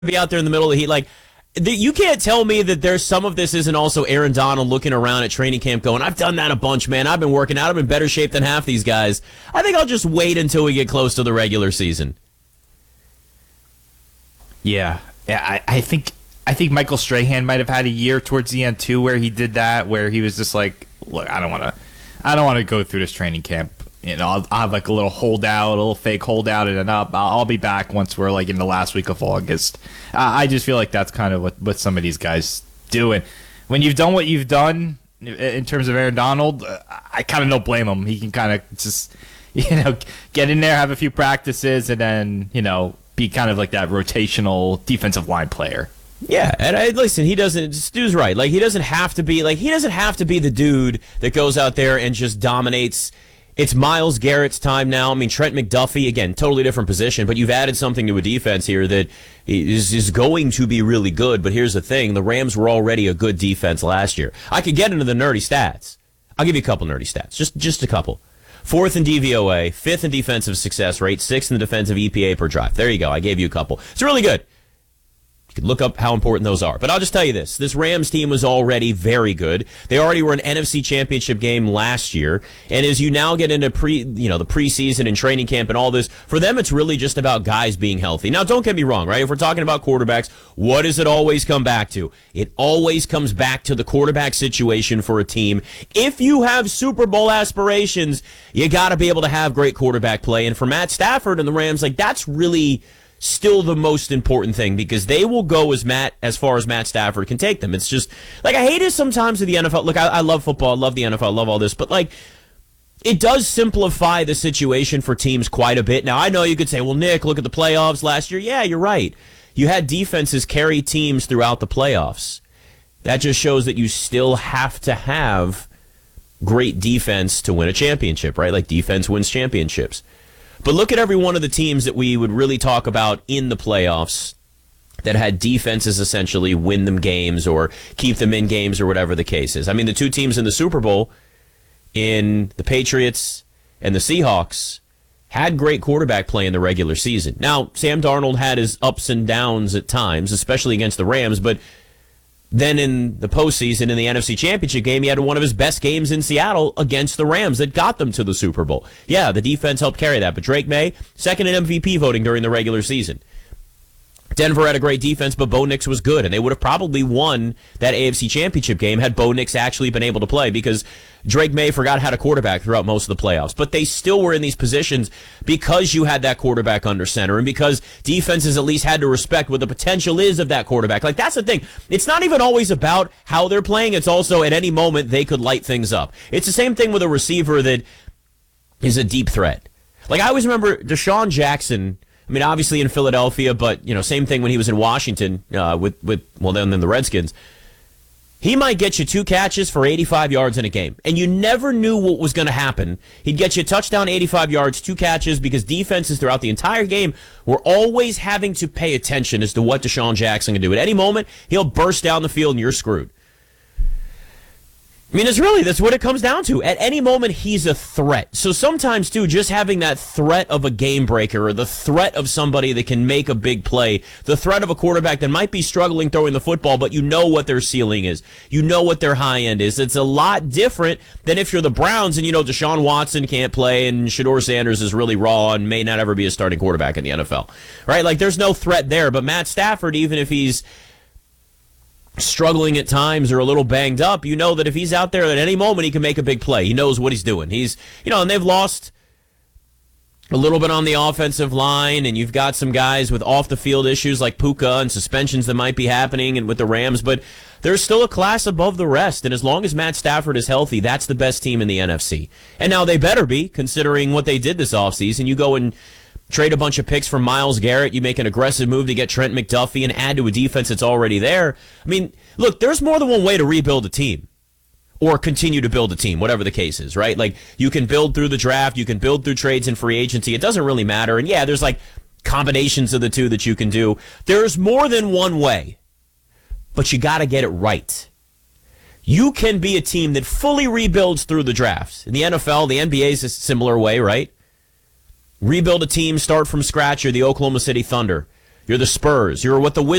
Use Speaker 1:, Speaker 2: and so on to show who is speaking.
Speaker 1: be out there in the middle of the heat. Like, you can't tell me that there's some of this isn't also Aaron Donald looking around at training camp going, I've done that a bunch, man. I've been working out. I'm in better shape than half these guys. I think I'll just wait until we get close to the regular season.
Speaker 2: Yeah. I think Michael Strahan might have had a year towards the end too where he did that, where he was just like, look, I don't want to go through this training camp. You know, I'll have like a little holdout, a little fake holdout, and then I'll be back once we're like in the last week of August. I just feel like that's kind of what some of these guys do. And when you've done what you've done in terms of Aaron Donald, I kind of don't blame him. He can kind of just, get in there, have a few practices, and then, be kind of like that rotational defensive line player.
Speaker 1: Yeah, and listen, he doesn't. Stu's right. Like, he doesn't have to be the dude that goes out there and just dominates. It's Myles Garrett's time now. I mean, Trent McDuffie, again, totally different position, but you've added something to a defense here that is going to be really good. But here's the thing. The Rams were already a good defense last year. I could get into the nerdy stats. I'll give you a couple nerdy stats, just a couple. 4th in DVOA, 5th in defensive success rate, 6th in the defensive EPA per drive. There you go. I gave you a couple. It's really good. You can look up how important those are. But I'll just tell you this. This Rams team was already very good. They already were an NFC championship game last year. And as you now get into the preseason and training camp and all this, for them it's really just about guys being healthy. Now, don't get me wrong, right? If we're talking about quarterbacks, what does it always come back to? It always comes back to the quarterback situation for a team. If you have Super Bowl aspirations, you got to be able to have great quarterback play. And for Matt Stafford and the Rams, that's really still the most important thing, because they will go as far as Matt Stafford can take them. It's just, I hate it sometimes with the NFL. Look, I love football, I love the NFL, I love all this, but it does simplify the situation for teams quite a bit. Now, I know you could say, well, Nick, look at the playoffs last year. Yeah, you're right. You had defenses carry teams throughout the playoffs. That just shows that you still have to have great defense to win a championship, right? Like, defense wins championships. But look at every one of the teams that we would really talk about in the playoffs that had defenses essentially win them games or keep them in games or whatever the case is. I mean, the two teams in the Super Bowl, in the Patriots and the Seahawks, had great quarterback play in the regular season. Now, Sam Darnold had his ups and downs at times, especially against the Rams, but then in the postseason, in the NFC Championship game, he had one of his best games in Seattle against the Rams that got them to the Super Bowl. Yeah, the defense helped carry that. But Drake May, second in MVP voting during the regular season. Denver had a great defense, but Bo Nix was good, and they would have probably won that AFC Championship game had Bo Nix actually been able to play, because Drake May forgot how to quarterback throughout most of the playoffs. But they still were in these positions because you had that quarterback under center, and because defenses at least had to respect what the potential is of that quarterback. That's the thing. It's not even always about how they're playing. It's also at any moment they could light things up. It's the same thing with a receiver that is a deep threat. I always remember Deshaun Jackson. I mean, obviously in Philadelphia, but, same thing when he was in Washington then the Redskins. He might get you 2 catches for 85 yards in a game, and you never knew what was going to happen. He'd get you a touchdown, 85 yards, 2 catches, because defenses throughout the entire game were always having to pay attention as to what Deshaun Jackson can do. At any moment, he'll burst down the field and you're screwed. I mean, that's what it comes down to. At any moment, he's a threat. So sometimes, too, just having that threat of a game breaker or the threat of somebody that can make a big play, the threat of a quarterback that might be struggling throwing the football, but you know what their ceiling is. You know what their high end is. It's a lot different than if you're the Browns and Deshaun Watson can't play and Shedeur Sanders is really raw and may not ever be a starting quarterback in the NFL. Right? There's no threat there. But Matt Stafford, even if he's struggling at times or a little banged up, you know that if he's out there at any moment, he can make a big play. He knows what he's doing. He's, and they've lost a little bit on the offensive line, and you've got some guys with off-the-field issues like Puka and suspensions that might be happening and with the Rams, but there's still a class above the rest, and as long as Matt Stafford is healthy, that's the best team in the NFC. And now they better be, considering what they did this offseason. You go and trade a bunch of picks for Myles Garrett. You make an aggressive move to get Trent McDuffie and add to a defense that's already there. I mean, look, there's more than one way to rebuild a team or continue to build a team, whatever the case is, right? You can build through the draft. You can build through trades and free agency. It doesn't really matter. And yeah, there's combinations of the two that you can do. There's more than one way, but you got to get it right. You can be a team that fully rebuilds through the draft. In the NFL, the NBA is a similar way, right? Rebuild a team, start from scratch. You're the Oklahoma City Thunder. You're the Spurs. You're what the